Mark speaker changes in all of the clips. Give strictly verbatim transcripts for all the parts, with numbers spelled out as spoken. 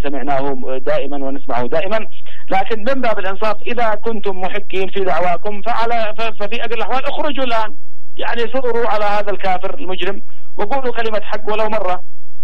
Speaker 1: سمعناه دائما ونسمعه دائما، لكن من باب الإنصاف إذا كنتم محكين في دعواكم فعلى ففي أقل الأحوال اخرجوا الآن، يعني ثوروا على هذا الكافر المجرم وقولوا كلمة حق ولو مرة.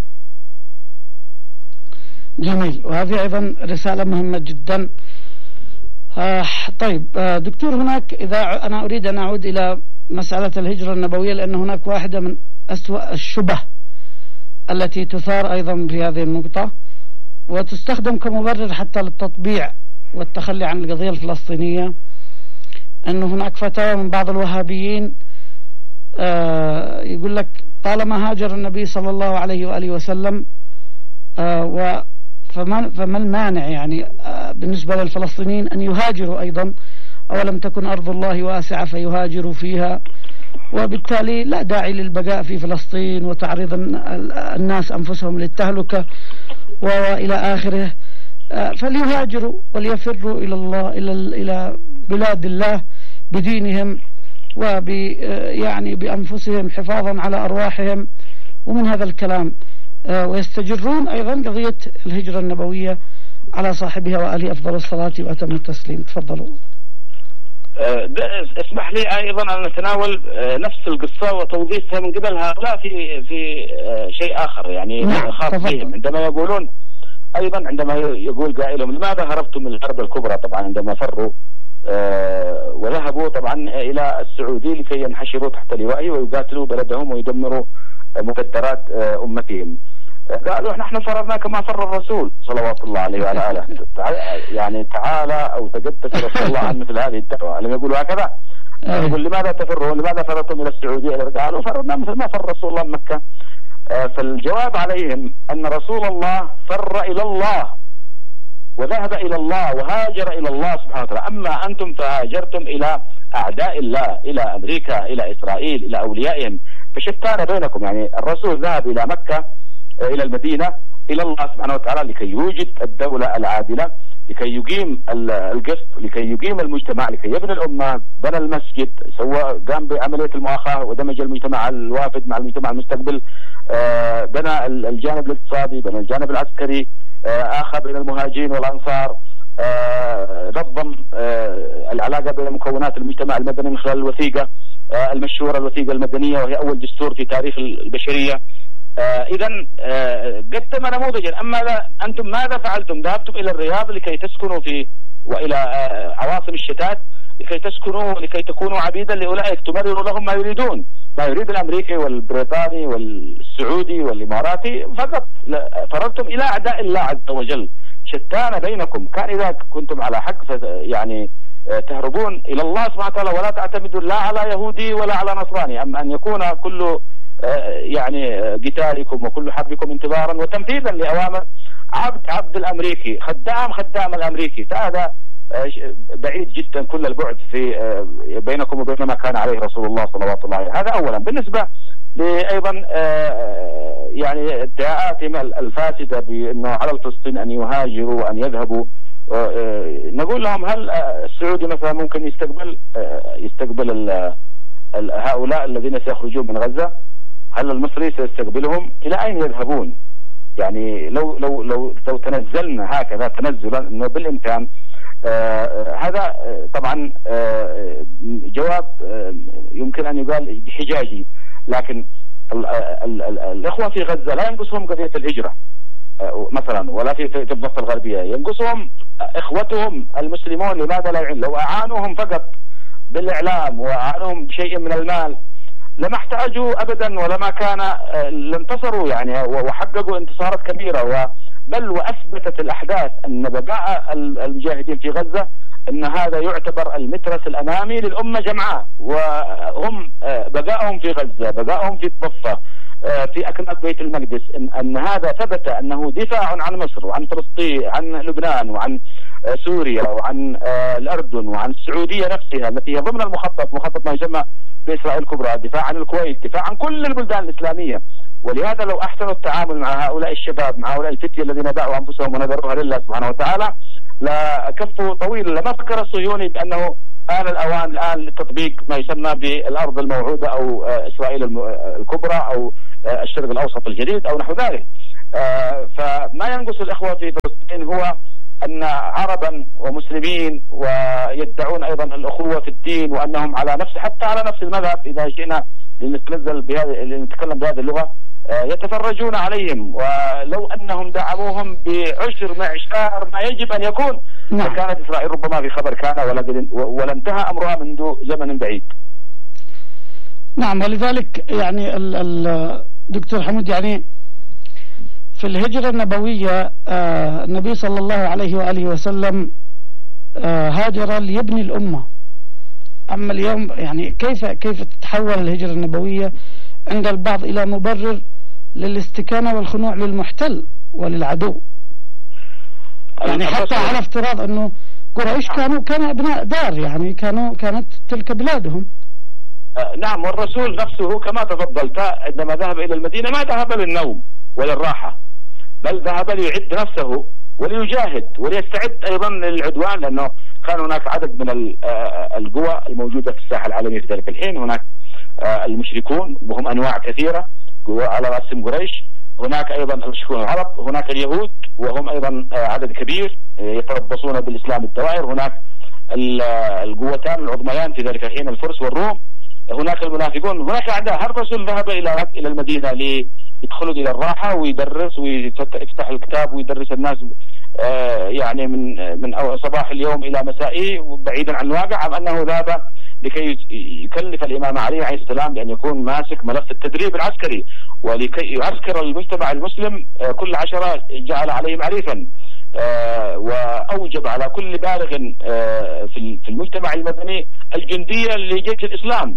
Speaker 2: جميل، وهذه أيضا رسالة مهمة جدا. آه طيب آه دكتور، هناك إذا أنا أريد أن أعود إلى مسألة الهجرة النبوية، لأن هناك واحدة من أسوأ الشبه التي تثار أيضا في هذه النقطة وتستخدم كمبرر حتى للتطبيع والتخلي عن القضية الفلسطينية، أن هناك فتاوى من بعض الوهابيين آه يقول لك طالما هاجر النبي صلى الله عليه وآله وسلم آه فما, فما المانع يعني آه بالنسبة للفلسطينيين أن يهاجروا أيضا، أولم تكن أرض الله واسعة فيهاجروا فيها، وبالتالي لا داعي للبقاء في فلسطين وتعريض الناس أنفسهم للتهلكة وإلى آخره، فليهاجروا وليفروا إلى الله إلى إلى بلاد الله بدينهم وب يعني بأنفسهم حفاظا على أرواحهم ومن هذا الكلام، ويستجرون أيضا قضية الهجرة النبوية على صاحبها وآله أفضل الصلاة وأتم التسليم. تفضلوا.
Speaker 1: اسمح لي أيضا أن نتناول نفس القصة وتوضيحها من قبل هؤلاء في في شيء آخر يعني خاص بهم، عندما يقولون أيضا عندما يقول قائلهم لماذا هربتم من الحرب الكبرى، طبعا عندما فروا وذهبوا طبعا إلى السعودي لكي ينحشروا تحت لوائه ويقاتلوا بلدهم ويدمروا مقدرات أمتهم، قالوا نحن فررنا كما فر الرسول صلوات الله عليه وعلى آله، يعني تعالى أو تقدس رسول الله عن مثل هذه الدعوة. لم يقولوا هكذا؟ يقول لماذا تفرون؟ لماذا فررتم إلى السعودية؟ قالوا فررنا مثل ما فر رسول الله من مكة. فالجواب عليهم أن رسول الله فر إلى الله وذهب إلى الله وهاجر إلى الله سبحانه وتعالى، أما أنتم فهاجرتم إلى أعداء الله، إلى أمريكا، إلى إسرائيل، إلى أوليائهم، فشتان بينكم. يعني الرسول ذهب إلى مكة، إلى المدينة، إلى الله سبحانه وتعالى لكي يوجد الدولة العادلة، لكي يقيم القسط، لكي يقيم المجتمع، لكي يبني الأمة، بنى المسجد، سوى قام بعملية المؤاخاة ودمج المجتمع الوافد مع المجتمع المستقبل، بنى الجانب الاقتصادي، بنى الجانب العسكري، آخى بين المهاجرين والأنصار، نظم العلاقة بين مكونات المجتمع المدني من خلال الوثيقة المشهورة، الوثيقة المدنية، وهي أول دستور في تاريخ البشرية. إذا قدم نموذجا. أما أنتم ماذا فعلتم؟ ذهبتم إلى الرياض لكي تسكنوا في وإلى عواصم الشتات لكي تسكنوا لكي تكونوا عبيدا لأولئك، تمرروا لهم ما يريدون، ما يريد الأمريكي والبريطاني والسعودي والإماراتي فقط. فررتم إلى أعداء الله عز وجل، شتان بينكم. كان إذا كنتم على حق يعني تهربون إلى الله سبحانه وتعالى ولا تعتمدوا لا على يهودي ولا على نصراني، أما أن يكون كل يعني قتالكم وكل حربكم انتظارا وتنفيذا لأوامر عبد عبد الأمريكي، خدام خدام الأمريكي، فهذا بعيد جدا كل البعد في بينكم وبين ما كان عليه رسول الله صلوات الله عليه. هذا أولا. بالنسبة لأيضا يعني ادعاءاتهم الفاسدة بأنه على الفلسطين أن يهاجروا وأن يذهبوا، نقول لهم هل السعودي مثلا ممكن يستقبل يستقبل هؤلاء الذين سيخرجون من غزة؟ هل المصري سيستقبلهم؟ إلى أين يذهبون؟ يعني لو لو لو لو تنزلنا هكذا تنزلا انه بالامكان آه هذا آه طبعا آه جواب آه يمكن ان يقال حجاجي، لكن ال ال ال الاخوه في غزه لا ينقصهم قضيه الهجره آه مثلا، ولا في في الضفه الغربيه ينقصهم اخوتهم المسلمون. لماذا لا يعين؟ لو اعانوهم فقط بالاعلام واعانوهم بشيء من المال لما احتاجوا ابدا ولما كان لانتصروا يعني وحققوا انتصارات كبيره، بل واثبتت الاحداث ان بقاء المجاهدين في غزه ان هذا يعتبر المترس الامامي للامه جمعاء، وهم بقائهم في غزه، بقائهم في الضفه، في اكناف بيت المقدس، ان, أن هذا ثبت انه دفاع عن مصر وعن فلسطين، عن لبنان وعن سوريا وعن الاردن وعن السعوديه نفسها التي هي ضمن المخطط، مخطط ما يسمى بإسرائيل الكبرى، دفاع عن الكويت، دفاع عن كل البلدان الإسلامية. ولهذا لو أحسنوا التعامل مع هؤلاء الشباب، مع هؤلاء الفتية الذين باعوا أنفسهم ونذروها لله سبحانه وتعالى، لكفوا طويل. لما فكر الصهيوني بأنه آن الأوان الآن للتطبيق ما يسمى بالأرض الموعودة أو إسرائيل الكبرى أو الشرق الأوسط الجديد أو نحو ذلك. فما ينقص الإخوة في فلسطين هو أن عربا ومسلمين ويدعون أيضا الأخوة في الدين وأنهم على نفس حتى على نفس المذهب إذا جئنا لنتنزل بهذه لنتكلم بهذه اللغة يتفرجون عليهم، ولو أنهم دعموهم بعشر معشار ما يجب أن يكون نعم. فكانت إسرائيل ربما في خبر كان ولا انتهى أمرها منذ زمن بعيد.
Speaker 2: نعم، ولذلك يعني الدكتور حمود يعني في الهجرة النبوية آه النبي صلى الله عليه وآله وسلم آه هاجر ليبني الأمة. أما اليوم يعني كيف كيف تتحول الهجرة النبوية عند البعض إلى مبرر للاستكانة والخنوع للمحتل وللعدو؟ يعني حتى على افتراض أنه قريش كانوا كانوا أبناء دار، يعني كانوا كانت تلك بلادهم.
Speaker 1: آه نعم، والرسول نفسه كما تفضلت عندما ذهب إلى المدينة ما ذهب للنوم وللراحة، بل ذهب ليعد نفسه وليجاهد وليستعد أيضا للعدوان، لأنه كان هناك عدد من القوى الموجودة في الساحة العالمية في ذلك الحين. هناك المشركون وهم أنواع كثيرة قوى على رأسهم قريش، هناك أيضا المشركون العرب، هناك اليهود وهم أيضا عدد كبير يتربصون بالإسلام الدوائر، هناك القوتان العظميان في ذلك الحين الفرس والروم، هناك المنافقون، هناك أعداء. هل الرسول ذهب إلى إلى المدينة ليدخلوا إلى الراحة ويدرس ويفتح الكتاب ويدرس الناس آه يعني من من صباح اليوم إلى مسائه بعيدا عن الواقع، أم أنه ذهب لكي يكلف الإمام علي عليه السلام بأن يكون ماسك ملف التدريب العسكري ولكي يعسكر المجتمع المسلم آه كل عشرة جعل عليهم عريفا آه وأوجب على كل بالغ آه في المجتمع المدني الجندية لجيش الإسلام،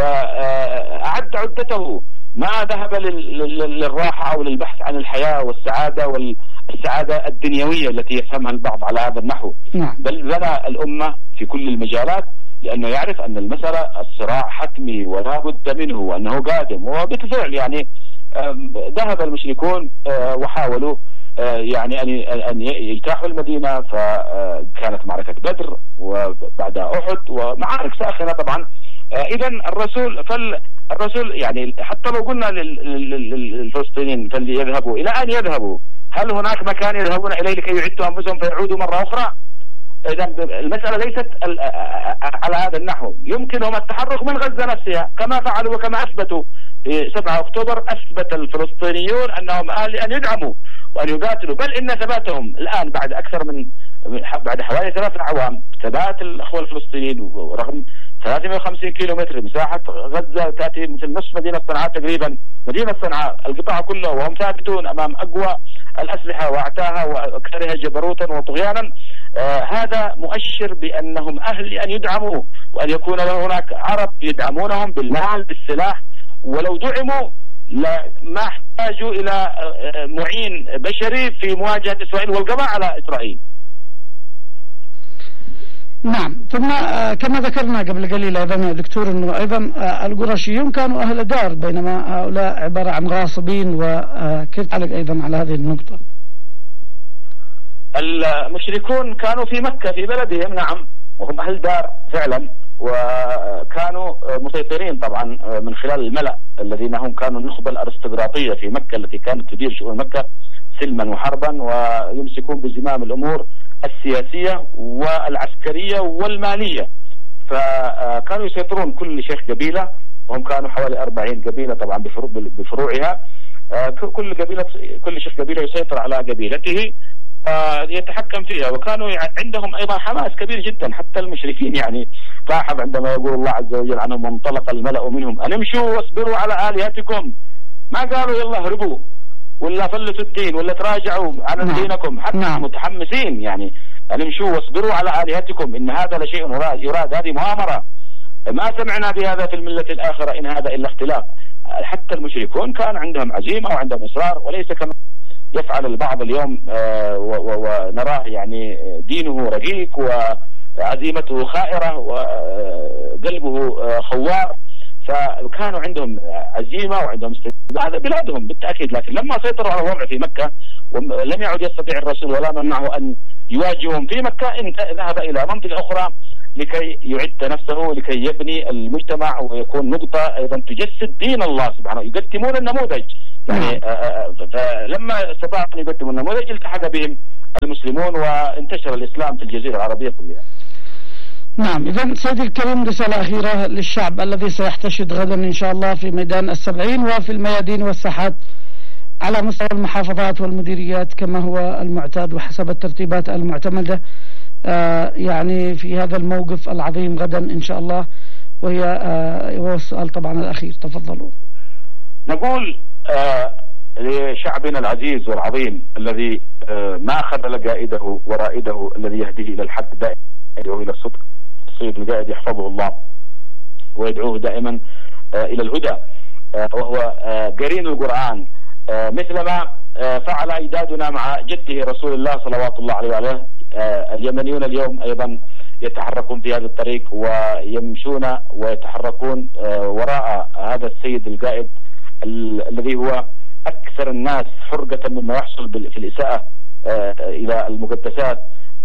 Speaker 1: فأعد عدته، ما ذهب للراحة أو للبحث عن الحياة والسعادة والسعادة الدنيوية التي يفهمها البعض على هذا النحو، بل بنى الأمة في كل المجالات، لأنه يعرف أن المسألة الصراع حتمي ولا بد منه وأنه قادم. وبالفعل يعني ذهب المشركون وحاولوا يعني أن يجتاحوا المدينة، فكانت معركة بدر وبعدها أحد ومعارك ساخنة طبعا. إذا الرسول فالرسول يعني حتى لو قلنا للفلسطينيين فليذهبوا إلى أن يذهبوا، هل هناك مكان يذهبون إليه لكي يعدوا أنفسهم فيعودوا مرة أخرى؟ إذا المسألة ليست على هذا النحو. يمكنهم التحرك من غزة نفسها كما فعلوا وكما أثبتوا في سبعة أكتوبر. أثبت الفلسطينيون أنهم أهل أن يدعموا وأن يقاتلوا، بل إن ثباتهم الآن بعد أكثر من بعد حوالي ثلاث أعوام ثبات الأخوة الفلسطينيين ورغم ثلاثمائة وخمسين كيلو متر مساحة غزة تأتي مثل نصف مدينة صنعاء تقريبا، مدينة صنعاء القطاع كله، وهم ثابتون أمام أقوى الأسلحة وأعتاها وأكثرها جبروتا وطغيانا. آه هذا مؤشر بأنهم أهل أن يدعموا وأن يكون هناك عرب يدعمونهم بالمال بالسلاح، ولو دعموا ما احتاجوا إلى معين بشري في مواجهة إسرائيل والقضاء على إسرائيل.
Speaker 2: نعم، ثم كما ذكرنا قبل قليل أيضا يا دكتور أنه أيضا القرشيون كانوا أهل دار بينما هؤلاء عبارة عن غاصبين، وكيف تعلق أيضا على هذه النقطة؟
Speaker 1: المشركون كانوا في مكة في بلدهم نعم، وهم أهل دار فعلا، وكانوا مسيطرين طبعا من خلال الملأ الذين هم كانوا النخبة الأرستقراطية في مكة التي كانت تدير شؤون مكة سلما وحربا، ويمسكون بزمام الأمور السياسية والعسكرية والمالية، فكانوا يسيطرون كل شيخ قبيلة، وهم كانوا حوالي أربعين قبيلة طبعا بفروعها، كل قبيلة كل شيخ قبيلة يسيطر على قبيلته يتحكم فيها، وكانوا عندهم أيضا حماس كبير جدا حتى المشركين. يعني لاحظ عندما يقول الله عز وجل عنهم وانطلق الملأ منهم أن امشوا واصبروا على آلهتكم، ما قالوا يلا هربوا ولا فلتوا الدين ولا تراجعوا عن نعم. دينكم، حتى نعم. متحمسين يعني أن امشوا واصبروا على آلهتكم إن هذا لشيء يراد، هذه مؤامرة، ما سمعنا بهذا في الملة الآخرة إن هذا إلا اختلاف. حتى المشركون كان عندهم عزيمة وعندهم إصرار، وليس كما يفعل البعض اليوم ونراه يعني دينه رقيق وعزيمته خائرة وقلبه خوار. فكانوا عندهم عزيمة وعندهم استعداد، هذا بلادهم بالتأكيد، لكن لما سيطروا على الوضع في مكة ولم يعد يستطيع الرسول ولا منعه أن يواجههم في مكة، ذهب إلى منطقة أخرى لكي يعد نفسه ولكي يبني المجتمع ويكون نقطة أيضا تجسد دين الله سبحانه. يقدمون النموذج، يعني فلما استطاعوا أن يقدموا النموذج التحق بهم المسلمون وانتشر الإسلام في الجزيرة العربية كلها.
Speaker 2: نعم. إذن سيدي الكريم رسالة أخيرة للشعب الذي سيحتشد غدا إن شاء الله في ميدان السبعين وفي الميادين والساحات على مستوى المحافظات والمديريات كما هو المعتاد وحسب الترتيبات المعتمدة، آه يعني في هذا الموقف العظيم غدا إن شاء الله، وهي آه وهو السؤال طبعا الأخير. تفضلوا.
Speaker 1: نقول آه لشعبنا العزيز والعظيم الذي آه ما خذل قائده ورائده الذي يهديه إلى الحق دائما يدعو إلى الصدق، السيد القائد يحفظه الله ويدعوه دائما آه إلى الهدى، آه وهو آه قرين القرآن، آه مثلما آه فعل أجدادنا مع جده رسول الله صلوات الله عليه وعليه. آه اليمنيون اليوم أيضا يتحركون في هذا الطريق ويمشون ويتحركون آه وراء هذا السيد القائد الذي هو أكثر الناس حرقة مما يحصل في الإساءة آه إلى المقدسات،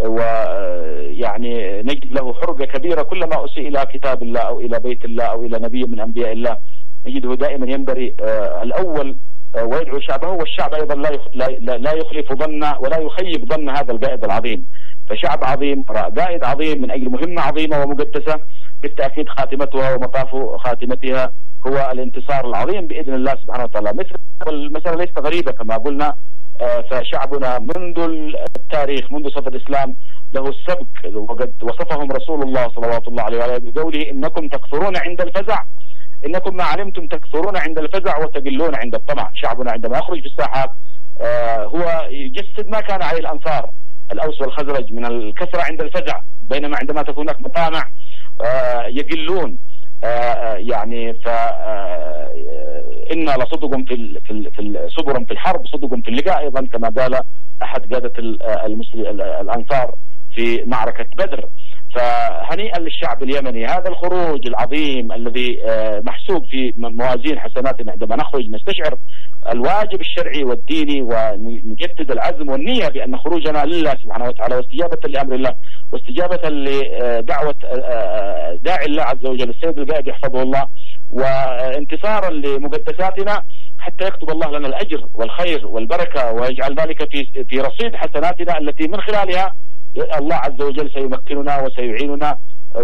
Speaker 1: ويعني نجد له حرقة كبيرة كلما أسيء إلى كتاب الله أو إلى بيت الله أو إلى نبي من أنبياء الله، نجده دائما ينبري آه الأول آه ويدعو شعبه، والشعب أيضا لا لا لا يخلف ظن ولا يخيب ظن هذا القائد العظيم. فشعب عظيم قائد عظيم من أجل مهمة عظيمة ومقدسة، بالتأكيد خاتمتها ومطاف خاتمتها هو الانتصار العظيم بإذن الله سبحانه وتعالى. مثل والمسألة ليست غريبة كما قلنا، فشعبنا منذ التاريخ منذ صدر الإسلام له السبق، وقد وصفهم رسول الله صلوات الله عليه وآله بقوله إنكم تكثرون عند الفزع، إنكم ما علمتم تكثرون عند الفزع وتقلون عند الطمع. شعبنا عندما يخرج في الساحات هو يجسد ما كان عليه الأنصار الأوس والخزرج من الكثرة عند الفزع، بينما عندما تكون هناك مطامع يقلون. يعني ف إن لصدق في في في صبر في الحرب صدق في اللقاء، أيضا كما قال أحد قادة الأنصار في معركة بدر. فهنيئا للشعب اليمني هذا الخروج العظيم الذي محسوب في موازين حسناتنا. عندما نخرج نستشعر الواجب الشرعي والديني ونجدد العزم والنية بأن خروجنا لله سبحانه وتعالى، واستجابة لأمر الله واستجابة لدعوة داعي الله عز وجل السيد القائد يحفظه الله، وانتصارا لمقدساتنا حتى يكتب الله لنا الأجر والخير والبركة ويجعل ذلك في في رصيد حسناتنا التي من خلالها الله عز وجل سيمكننا وسيعيننا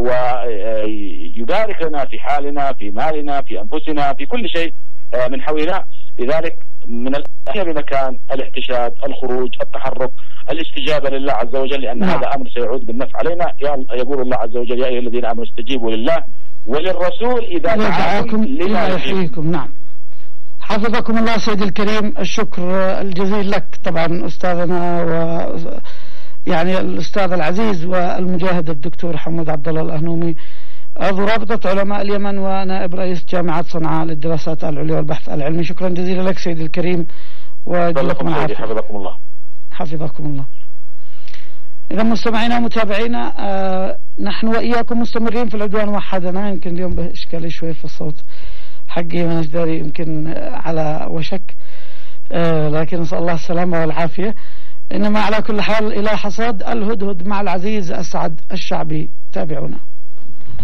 Speaker 1: ويبارك لنا في حالنا في مالنا في أنفسنا في كل شيء من حولنا. لذلك من الأهم بمكان الاحتشاد، الخروج، التحرك، الاستجابة لله عز وجل، لأن نعم. هذا أمر سيعود بالنفع علينا. يقول الله عز وجل يا أيها الذين آمنوا استجيبوا لله وللرسول إذا دعاكم لما يحييكم.
Speaker 2: نعم. حفظكم الله سيدي الكريم، الشكر الجزيل لك طبعا أستاذنا و يعني الأستاذ العزيز والمجاهد الدكتور حمود عبد الله الأهنومي، عضو رابطة علماء اليمن ونائب رئيس جامعة صنعاء للدراسات العليا والبحث العلمي. شكرا جزيلا لك سيدي الكريم وجزاكم العافية.
Speaker 1: حفظكم الله.
Speaker 2: حفظكم الله. إذا مستمعينا ومتابعينا آه نحن وإياكم مستمرين في العدوان وحدنا. يمكن اليوم بإشكالي شوي في الصوت حقي من أجداري يمكن على وشك، آه لكن نسأل الله السلامة والعافية. إنما على كل حال إلى حصاد الهدهد مع العزيز أسعد الشعبي. تابعونا.